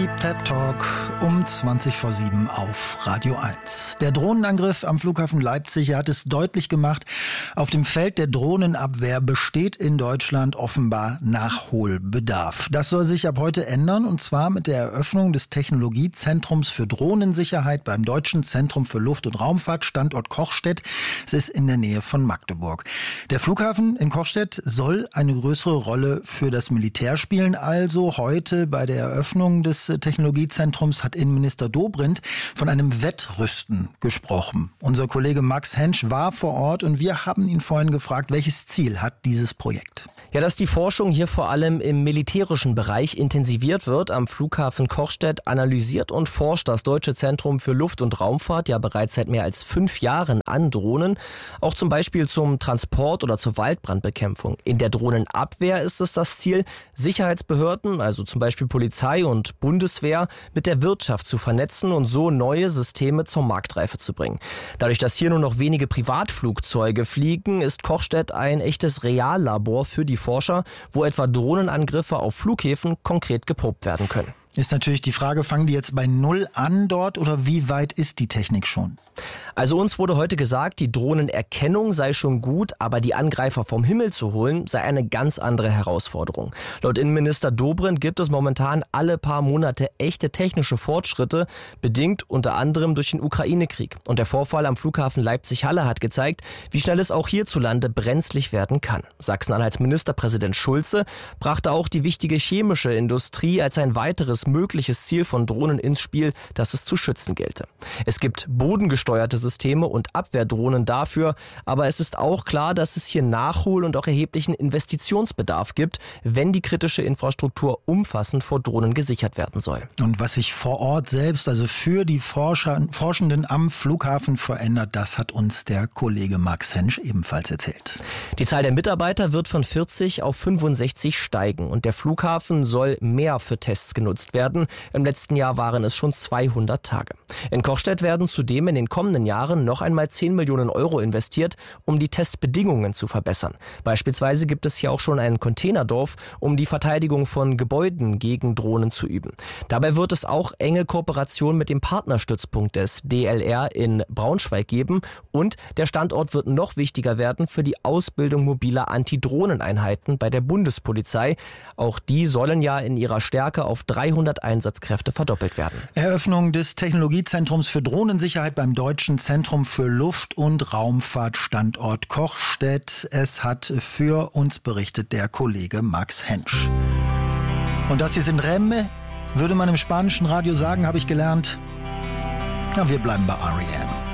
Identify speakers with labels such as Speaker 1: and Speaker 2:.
Speaker 1: Energy Pep Talk um 7:20 auf Radio 1. Der Drohnenangriff am Flughafen Leipzig hat es deutlich gemacht, auf dem Feld der Drohnenabwehr besteht in Deutschland offenbar Nachholbedarf. Das soll sich ab heute ändern, und zwar mit der Eröffnung des Technologiezentrums für Drohnensicherheit beim Deutschen Zentrum für Luft- und Raumfahrt, Standort Kochstedt. Es ist in der Nähe von Magdeburg. Der Flughafen in Kochstedt soll eine größere Rolle für das Militär spielen. Also heute bei der Eröffnung des Technologiezentrums hat Innenminister Dobrindt von einem Wettrüsten gesprochen. Unser Kollege Max Hensch war vor Ort und wir haben ihn vorhin gefragt, welches Ziel hat dieses Projekt?
Speaker 2: Ja, dass die Forschung hier vor allem im militärischen Bereich intensiviert wird. Am Flughafen Kochstedt analysiert und forscht das Deutsche Zentrum für Luft- und Raumfahrt ja bereits seit mehr als 5 Jahren an Drohnen. Auch zum Beispiel zum Transport oder zur Waldbrandbekämpfung. In der Drohnenabwehr ist es das Ziel, Sicherheitsbehörden, also zum Beispiel Polizei und Bundeswehr, mit der Wirtschaft zu vernetzen und so neue Systeme zur Marktreife zu bringen. Dadurch, dass hier nur noch wenige Privatflugzeuge fliegen, ist Kochstedt ein echtes Reallabor für die Forscher, wo etwa Drohnenangriffe auf Flughäfen konkret geprobt werden können.
Speaker 1: Ist natürlich die Frage, fangen die jetzt bei Null an dort oder wie weit ist die Technik schon?
Speaker 2: Also uns wurde heute gesagt, die Drohnenerkennung sei schon gut, aber die Angreifer vom Himmel zu holen, sei eine ganz andere Herausforderung. Laut Innenminister Dobrindt gibt es momentan alle paar Monate echte technische Fortschritte, bedingt unter anderem durch den Ukraine-Krieg. Und der Vorfall am Flughafen Leipzig-Halle hat gezeigt, wie schnell es auch hierzulande brenzlig werden kann. Sachsen-Anhalts Ministerpräsident Schulze brachte auch die wichtige chemische Industrie als ein weiteres mögliches Ziel von Drohnen ins Spiel, das es zu schützen gelte. Es gibt bodengesteuerte Systeme und Abwehrdrohnen dafür, aber es ist auch klar, dass es hier Nachhol- und auch erheblichen Investitionsbedarf gibt, wenn die kritische Infrastruktur umfassend vor Drohnen gesichert werden soll.
Speaker 1: Und was sich vor Ort selbst, also für die Forschenden am Flughafen verändert, das hat uns der Kollege Max Hensch ebenfalls erzählt.
Speaker 2: Die Zahl der Mitarbeiter wird von 40 auf 65 steigen und der Flughafen soll mehr für Tests genutzt werden. Im letzten Jahr waren es schon 200 Tage. In Kochstedt werden zudem in den kommenden Jahren noch einmal 10 Millionen Euro investiert, um die Testbedingungen zu verbessern. Beispielsweise gibt es hier auch schon ein Containerdorf, um die Verteidigung von Gebäuden gegen Drohnen zu üben. Dabei wird es auch enge Kooperation mit dem Partnerstützpunkt des DLR in Braunschweig geben und der Standort wird noch wichtiger werden für die Ausbildung mobiler Antidrohneneinheiten bei der Bundespolizei. Auch die sollen ja in ihrer Stärke auf 300 Einsatzkräfte verdoppelt werden.
Speaker 1: Eröffnung des Technologiezentrums für Drohnensicherheit beim Deutschen Zentrum für Luft- und Raumfahrt, Standort Kochstedt. Es hat für uns berichtet der Kollege Max Hensch. Und das hier sind Remme, würde man im spanischen Radio sagen, habe ich gelernt. Na, wir bleiben bei R.E.M.